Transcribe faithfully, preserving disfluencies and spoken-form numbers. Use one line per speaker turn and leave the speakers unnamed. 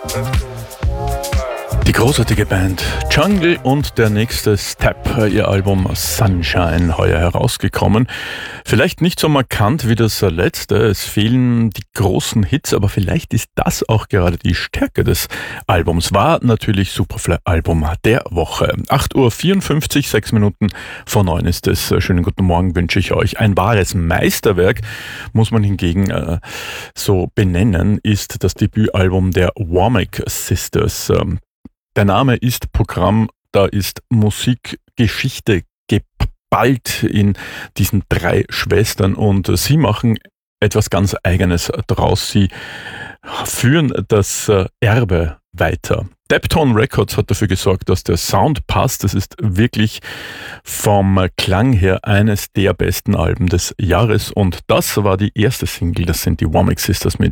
Die großartige Band Jungle und der nächste Step, ihr Album Sunshine, heuer herausgekommen. Vielleicht nicht so markant wie das letzte, es fehlen die großen Hits, aber vielleicht ist das auch gerade die Stärke des Albums. War natürlich Superfly-Album der Woche. acht Uhr vierundfünfzig, sechs Minuten vor neun ist es. Schönen guten Morgen wünsche ich euch. Ein wahres Meisterwerk, muss man hingegen äh, so benennen, ist das Debütalbum der Womack Sisters. Ähm, Der Name ist Programm, da ist Musikgeschichte geballt in diesen drei Schwestern und sie machen etwas ganz Eigenes draus. Sie führen das Erbe weiter. Deptone Records hat dafür gesorgt, dass der Sound passt. Das ist wirklich vom Klang her eines der besten Alben des Jahres und das war die erste Single. Das sind die Womack Sisters mit